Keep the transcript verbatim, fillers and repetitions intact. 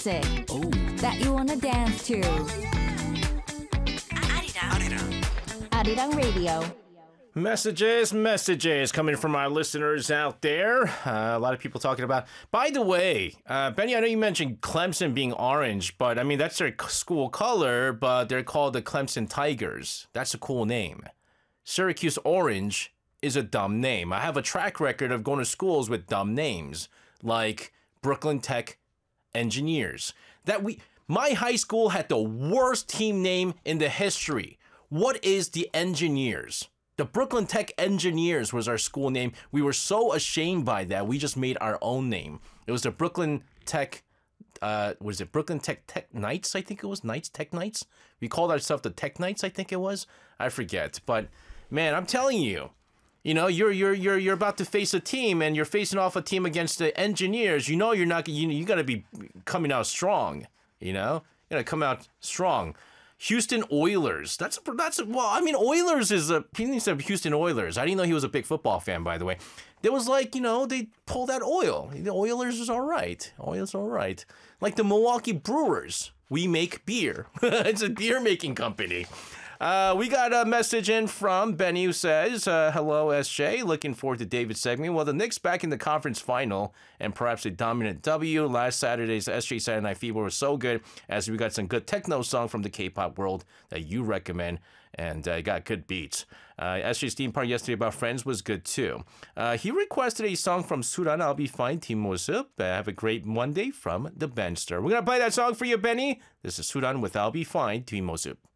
music Oh. that you wanna dance to. Arirang. Arirang Radio. Messages, messages coming from our listeners out there. Uh, a lot of people talking about. By the way, uh, Benny, I know you mentioned Clemson being orange, but I mean, that's their school color, but they're called the Clemson Tigers. That's a cool name. Syracuse Orange is a dumb name. I have a track record of going to schools with dumb names, like Brooklyn Tech Engineers. That we, my high school had the worst team name in the history. What is the Engineers? The Brooklyn Tech Engineers was our school name. We were so ashamed by that. We just made our own name. It was the Brooklyn Tech, uh, was it Brooklyn Tech Tech Knights? I think it was Knights, Tech Knights. We called ourselves the Tech Knights, I think it was. I forget. But man, I'm telling you, you know, you're you're you're you're about to face a team, and you're facing off a team against the Engineers. You know, you're not. You you got to be coming out strong. You know, you got to come out strong. Houston Oilers. That's a, that's a, well. I mean, Oilers is a. He said Houston Oilers. I didn't know he was a big football fan, by the way. There was like, you know, they pulled that oil. The Oilers is all right. Oilers all right. Like the Milwaukee Brewers. We make beer. It's a beer making company. Uh, we got a message in from Benny who says, uh, hello, S J. Looking forward to David's segment. Well, the Knicks back in the conference final and perhaps a dominant W. Last Saturday's S J Saturday Night Fever was so good as we got some good techno song from the K-pop world that you recommend and uh, got good beats. Uh, S J's theme part yesterday about Friends was good too. Uh, he requested a song from Suran, I'll Be Fine, Team Mosup. Uh, have a great Monday from the Benster. We're going to play that song for you, Benny. This is Suran with I'll Be Fine, Team Mosup.